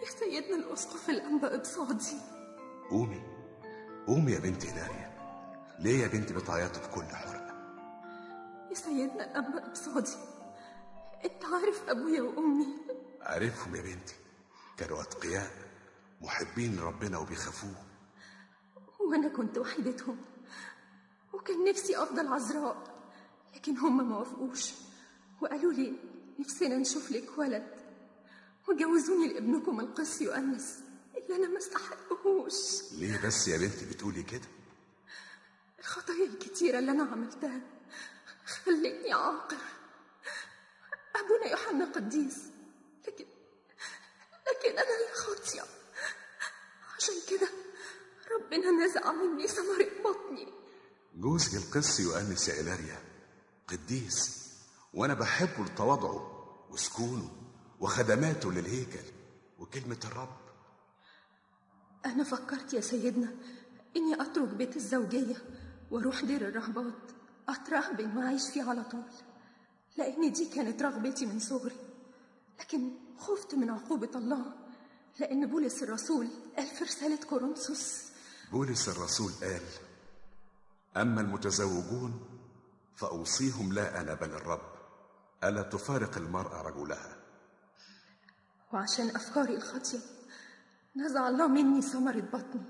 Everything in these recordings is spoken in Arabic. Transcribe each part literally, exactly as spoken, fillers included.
يا سيدنا الأسقف الأنبا إبصادي. قومي قومي يا بنت إيلاريا، ليه يا بنتي بتعيطي بكل حرقة؟ يا سيدنا الأنبا إبصادي، أنت عارف أبويا وأمي. عارفهم يا بنتي، كانوا أتقياء محبين ربنا وبيخافوه، وأنا كنت وحيدتهم، وكان نفسي أفضل عذراء، لكن هم ما وافقوش وقالوا لي نفسنا نشوف لك ولد، وجوزوني لابنكم القس يؤنس اللي أنا ما استحقهوش. ليه بس يا بنتي بتقولي كده؟ الخطايا الكتيرة اللي أنا عملتها خلتني عاقر. أبونا يوحنا قديس، لكن لكن أنا اللي خاطية، عشان كده ربنا نزع مني ثمرة بطني. جوزك القس يؤنس يا إيلاريا قديس، وأنا بحبه لتواضعه وسكونه وخدماته للهيكل وكلمة الرب. أنا فكرت يا سيدنا إني أترك بيت الزوجية وأروح دير الرهبات أترهبن وأعيش فيه على طول، لأن دي كانت رغبتي من صغري، لكن خفت من عقوبة الله، لأن بولس الرسول قال في رسالة كورنثوس. بولس الرسول قال: أما المتزوجون فأوصيهم لا أنا بل الرب، ألا تفارق المرأة رجلها. وعشان أفكاري الخاطئة نزع الله مني ثمرة بطني.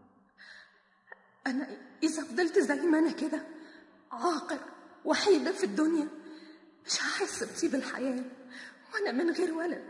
أنا إذا فضلت زي ما أنا كده عاقر وحيدة في الدنيا مش هحس بطيب الحياة وأنا من غير ولد.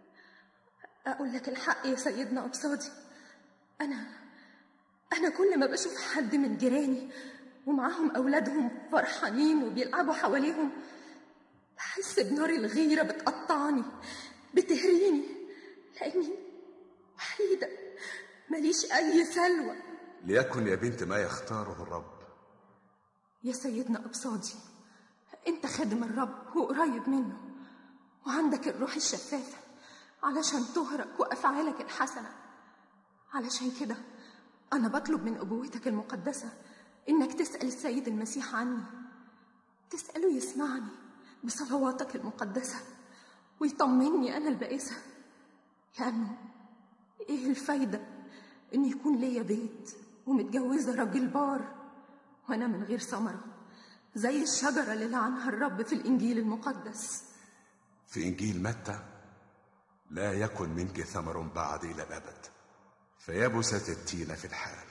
أقول لك الحق يا سيدنا أبصادي، أنا أنا كل ما بشوف حد من جيراني ومعاهم أولادهم فرحانين وبيلعبوا حواليهم بحس بنار الغيرة بتقطعني بتهريني، لأني وحيدة ماليش أي سلوى. ليكن يا بنت ما يختاره الرب. يا سيدنا أبصادي، أنت خادم الرب وقريب منه، وعندك الروح الشفافة علشان تهرك وأفعالك الحسنة. علشان كده أنا بطلب من أبوتك المقدسة إنك تسأل السيد المسيح عني، تسأله يسمعني بصلواتك المقدسة ويطمني أنا البائسة، لأنه إيه الفايدة إن يكون ليا بيت ومتجوزة راجل بار وأنا من غير ثمرة زي الشجرة اللي لعنها الرب في الإنجيل المقدس. في إنجيل متى: لا يكن منك ثمر بعد إلى الأبد، فيبست التين في الحال.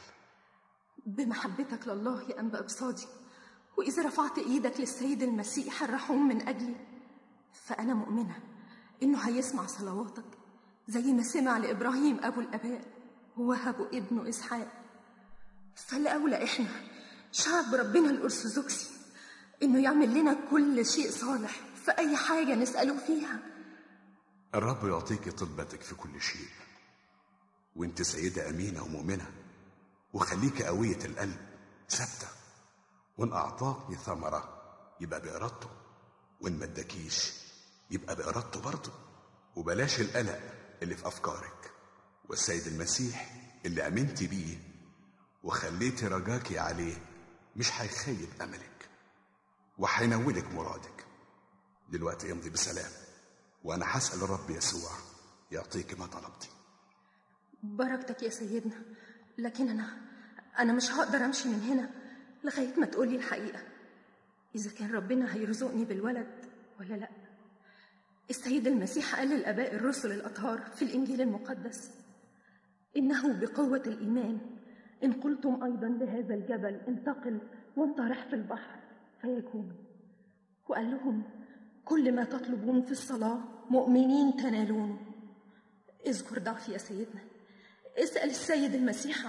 بمحبتك لله يا أنبا إبصادي، وإذا رفعت إيدك للسيد المسيح الرحوم من أجلي، فأنا مؤمنة إنه هيسمع صلواتك زي ما سمع لإبراهيم أبو الآباء ووهبه ابنه إسحاق. فالأولى إحنا شعب ربنا الأرثوذكسي إنه يعمل لنا كل شيء صالح في أي حاجة نسأله فيها. الرب يعطيك طلبتك في كل شيء، وانت سيدة أمينة ومؤمنة، وخليك قوية القلب ثابتة، وإن أعطاكني ثمرة يبقى بإرادته، وإن ما اداكيش يبقى بإرادته برضه. وبلاش القلق اللي في أفكارك، والسيد المسيح اللي أمنتي بيه وخليتي رجاكي عليه مش هيخيب أملك وهينولك مرادك. دلوقتي امضي بسلام، وأنا هسأل الرب يسوع يعطيك ما طلبتي. بركتك يا سيدنا، لكن أنا أنا مش هقدر أمشي من هنا لغاية ما تقولي الحقيقة، إذا كان ربنا هيرزقني بالولد ولا لأ. السيد المسيح قال للآباء الرسل الأطهار في الإنجيل المقدس: إنه بقوة الإيمان إن قلتم أيضا لهذا الجبل انتقل وانطرح في البحر فيكون. وقال لهم: كل ما تطلبون في الصلاة مؤمنين تنالونه. اذكر ضعفي يا سيدنا، اسأل السيد المسيح